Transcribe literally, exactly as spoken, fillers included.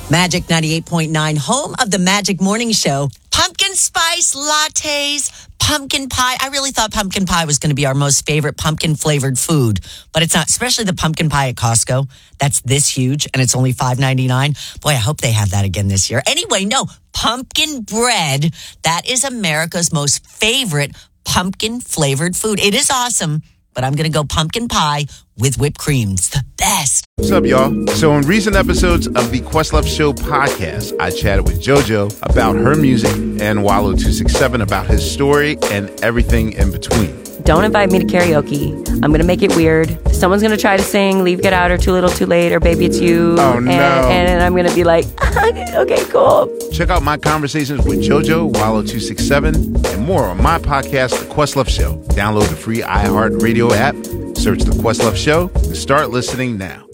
Magic ninety-eight point nine, home of the Magic Morning Show. Pumpkin spice lattes, pumpkin pie. I really thought pumpkin pie was going to be our most favorite pumpkin-flavored food, but it's not, especially the pumpkin pie at Costco. That's this huge, and it's only five ninety-nine. Boy, I hope they have that again this year. Anyway, no, pumpkin bread. That is America's most favorite pumpkin-flavored food. It is awesome, but I'm going to go pumpkin pie with whipped cream. It's the best. What's up, y'all? So in recent episodes of the Questlove Show podcast, I chatted with JoJo about her music and Wallow two six seven about his story and everything in between. Don't invite me to karaoke. I'm going to make it weird. Someone's going to try to sing Leave, Get Out, or Too Little, Too Late, or Baby It's You. Oh, no. And, and I'm going to be like, okay, cool. Check out my conversations with JoJo, Wallow two six seven, and more on my podcast, The Questlove Show. Download the free iHeartRadio app, search The Questlove Show, and start listening now.